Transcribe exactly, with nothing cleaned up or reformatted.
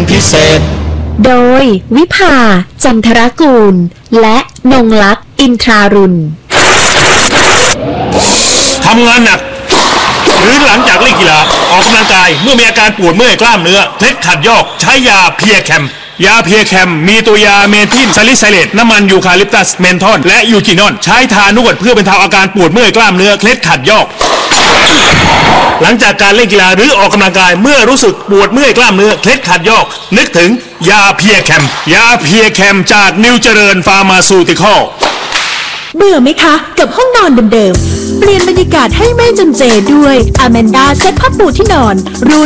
พิเศษโดยวิภาจันทรกูลและนงลักษณ์อินทรารุณทำงานหนักหรือหลังจากเล่นกีฬาออกกำลังกายเมื่อมีอาการปวดเมื่อยกล้ามเนื้อเคล็ดขัดยอกใช้ยาเพียแคมยาเพียแคมมีตัวยาเมทิลซาลิไซเลตน้ำมันยูคาลิปตัสเมนทอลและยูจินอนใช้ทานวดเพื่อบรรเทาอาการปวดเมื่อยกล้ามเนื้อเคล็ดขัดยอกหลังจากการเล่นกีฬาหรือออกกำลังกายเมื่อรู้สึกปวดเมื่อยกล้ามเนื้อเคล็ดขัดยอกนึกถึงยาเพียแคมยาเพียแคมจากนิวเจริญฟาร์มาซูติคอลเบื่อไหมคะกับห้องนอนเดิมๆเปลี่ยนบรรยากาศให้ไม่จำเจด้วยอแมนดาเซ็ตผ้าปูที่นอนรู